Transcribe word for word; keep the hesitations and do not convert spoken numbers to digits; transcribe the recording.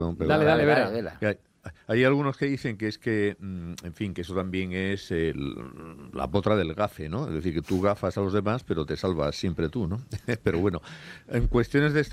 Pero Dale, dale, Vera. Dale, Vera. que hay, hay algunos que dicen que es que, mm, en fin, que eso también es el- la potra del gafe, ¿no? Es decir, que tú gafas a los demás, pero te salvas siempre tú, ¿no? Pero bueno, en cuestiones de esta